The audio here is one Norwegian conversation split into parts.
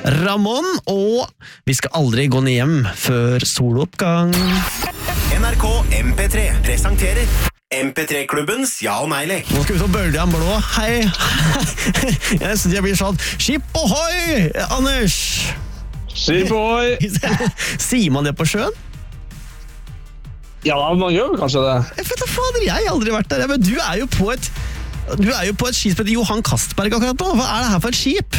Ramón, og vi skal aldri gå ned hjem før soloppgang. NRK MP3 presenterer MP3-klubbens ja- og nei-lek. Nå skal vi ta bølgen blå. Hei. Jeg synes jeg blir sånn, skip ohoi, Anders. Skip ohoi. Sier man det på sjøen? Ja, man gjør vel kanskje det. Jeg vet da fader, jeg har aldri vært der. Men du er jo på et skip som heter Johan Castberg akkurat nå. Hva er det her for et skip?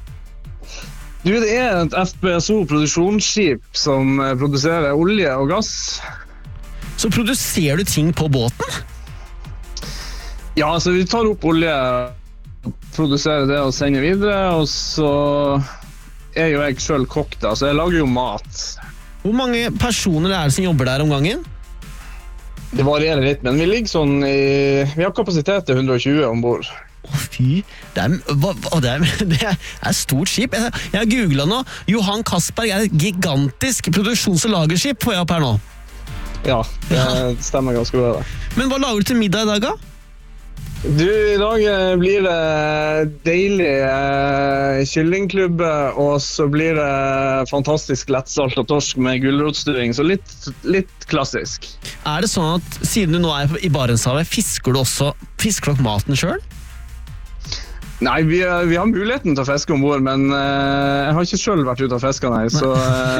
Du, det er et FPSO produksjonsskip som produserer olje og gass. Så produserer du ting på båten? Ja, så vi tar opp olje, produserer det og sender videre, og så er jo jeg selv kokk da, så jeg lager jo mat. Hvor mange personer er det som jobber der om gangen? Det varierer litt, men vi ligger sånn vi har kapasitet til 120 ombord. Fy, det er stort skip. Jeg har googlet nå. Johan Castberg er et gigantisk produksjons- og lagerskip, får jeg opp her nå. Ja, det stemmer ganske bra det. Men hva lager du til middag i dag da? Du, i dag blir det deilig kyllingklubbe, og så blir det fantastisk lettsalt og torsk med gulrotstuing, så litt klassisk. Er det sånn at siden du nå er i Barentshavet, fisker dere maten selv? Nei, vi har muligheten til å fiske ombord, men jeg har ikke selv vært ute og fisket, nei, så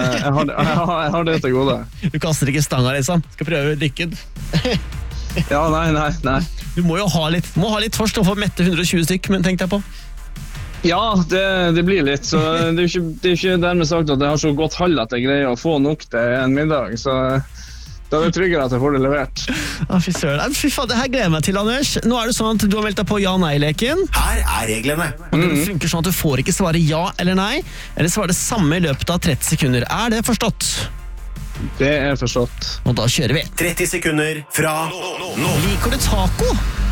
jeg har det til gode. Du kaster ikke stanga, liksom? Skal prøve dykken? Ja, nei. Du må jo ha litt først og få mette 120 stykk, men tenkte jeg på. Ja, det blir litt, så det er ikke dermed sagt at jeg har så godt hold at jeg greier å få nok til en middag, så da er det tryggere at jeg får det levert. Fy søren. Fy faen, det her gleder jeg meg til, Anders. Nå er det sånn at du har meldt deg på ja-nei-leken. Her er reglene. Det funker sånn at du får ikke svare ja eller nei, eller svare det samme i løpet av 30 sekunder. Er det forstått? Det er forstått. Og da kjører vi. 30 sekunder fra nå. Liker du taco?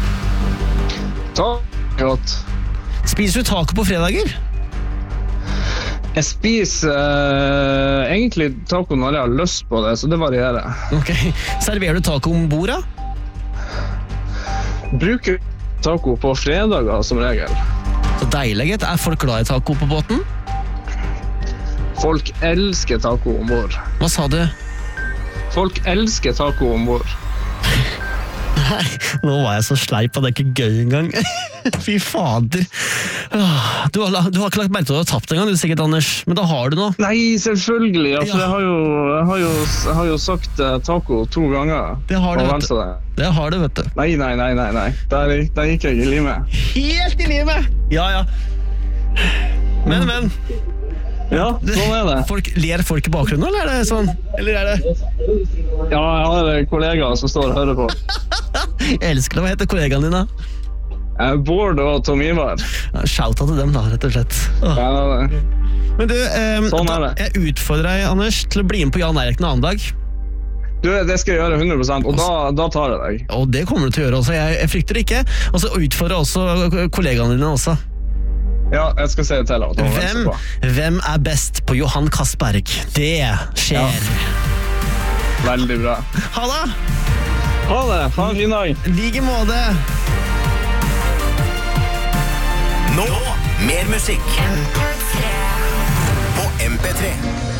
Godt. Spiser du taco på fredager? Jeg spiser egentlig taco når jeg har lyst på det, så det varierer. Ok. Serverer du taco om bordet? Bruker taco på fredager som regel. Så deilig, gitt. Er folk glad i taco på båten? Folk elsker taco ombord. Hva sa du? Folk elsker taco ombord. Nei, nå var jeg så sleip, og det er ikke gøy engang. Fy fader. Du har ikke lagt merke til at du har tapt en gang, du sikkert, Anders. Men da har du noe. Nei, selvfølgelig. Altså, Ja. jeg har jo sagt taco 2 ganger. Det har du, Og vet venstre det. du. Det har du, vet du. Nei. Der gikk jeg i limet. Helt i livet! Ja. Men. Ja, sånn er det. Ler folk i bakgrunnen, eller er det sånn? Eller er det... Ja, jeg har kollegaer som står og hører på. Jeg elsker det. Hva heter kollegaene dine? Bård og Tom Ivar. Shout out til dem da, rett og slett. Ja, det. Men du, Sånn er det. jeg utfordrer deg, Anders, til å bli med på Jan Eirik en annen dag. Du, det skal jeg gjøre 100%, og da tar jeg deg. Og det kommer du til å gjøre også. Jeg frykter ikke. Og så utfordrer jeg også kollegaene dine også. Ja, jeg skal se det til at Hvem er best på Johan Castberg? Det skjer. Ja. Veldig bra. Ha det! Ha det, ha en fin dag. Like måte. Nå, mer musikk på MP3.